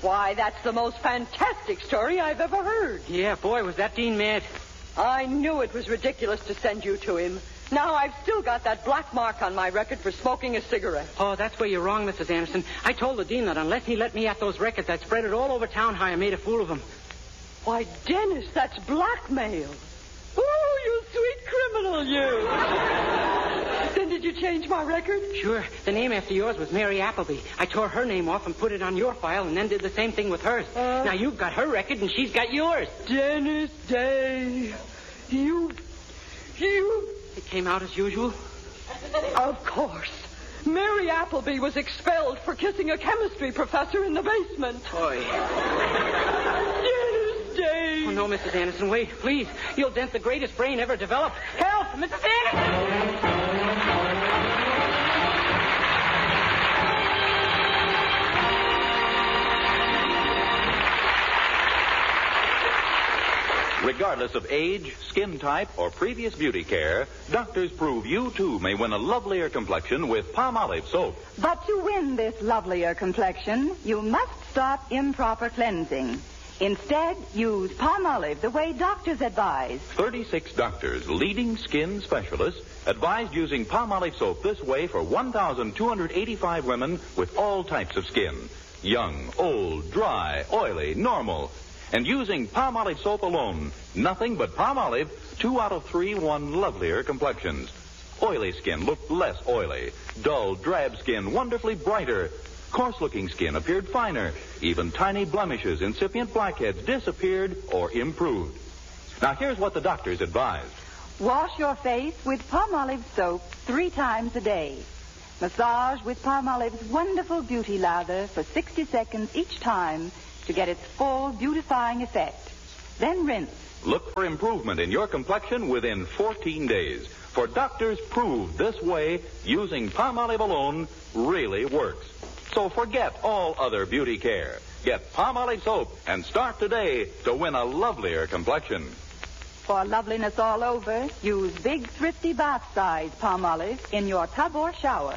Why, that's the most fantastic story I've ever heard. Yeah, boy, was that Dean mad. I knew it was ridiculous to send you to him. Now I've still got that black mark on my record for smoking a cigarette. Oh, that's where you're wrong, Mrs. Anderson. I told the dean that unless he let me at those records, I'd spread it all over town how I made a fool of him. Why, Dennis, that's blackmail. Oh, you sweet criminal, you. Then did you change my record? Sure. The name after yours was Mary Appleby. I tore her name off and put it on your file and then did the same thing with hers. Now you've got her record and she's got yours. Dennis Day, you... It came out as usual? Of course. Mary Appleby was expelled for kissing a chemistry professor in the basement. Boy. Dennis Day. Oh, no, Mrs. Anderson, wait, please. You'll dent the greatest brain ever developed. Help, Mrs. Anderson! Regardless of age, skin type, or previous beauty care, doctors prove you, too, may win a lovelier complexion with Palmolive soap. But to win this lovelier complexion, you must stop improper cleansing. Instead, use Palmolive the way doctors advise. 36 doctors, leading skin specialists, advised using Palmolive soap this way for 1,285 women with all types of skin. Young, old, dry, oily, normal. And using Palmolive soap alone, nothing but Palmolive, 2 out of 3 won lovelier complexions. Oily skin looked less oily. Dull, drab skin wonderfully brighter. Coarse-looking skin appeared finer. Even tiny blemishes, incipient blackheads disappeared or improved. Now here's what the doctors advised. Wash your face with Palmolive soap 3 times a day. Massage with Palmolive's wonderful beauty lather for 60 seconds each time to get its full beautifying effect. Then rinse. Look for improvement in your complexion within 14 days. For doctors proved this way, using Palmolive alone really works. So forget all other beauty care. Get Palmolive soap and start today to win a lovelier complexion. For loveliness all over, use big, thrifty bath-size Palmolive in your tub or shower.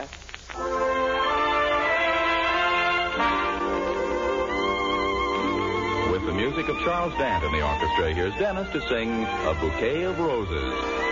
With the music of Charles Dant in the orchestra, here's Dennis to sing A Bouquet of Roses.